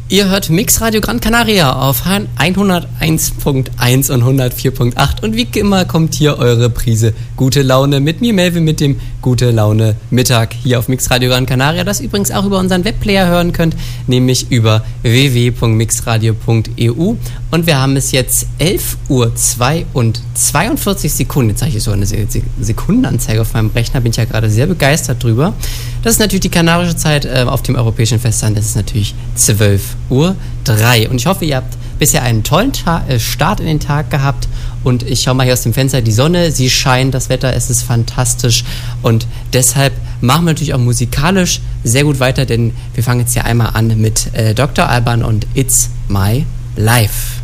Ihr hört Mix Radio Gran Canaria auf 101.1 und 104.8 und wie immer kommt hier eure Prise Gute Laune mit mir, Melvin, mit dem Gute Laune Mittag hier auf Mix Radio Gran Canaria, das übrigens auch über unseren Webplayer hören könnt, nämlich über www.mixradio.eu und wir haben es jetzt 11:02 und 42 Sekunden. Jetzt habe ich so eine Sekundenanzeige auf meinem Rechner, bin ich ja gerade sehr begeistert drüber. Das ist natürlich die kanarische Zeit auf dem europäischen Festland, das ist natürlich 12:03 und ich hoffe, ihr habt bisher einen tollen Start in den Tag gehabt und ich schaue mal hier aus dem Fenster, die Sonne, sie scheint, das Wetter, es ist fantastisch und deshalb machen wir natürlich auch musikalisch sehr gut weiter, denn wir fangen jetzt hier einmal an mit Dr. Alban und It's My Life.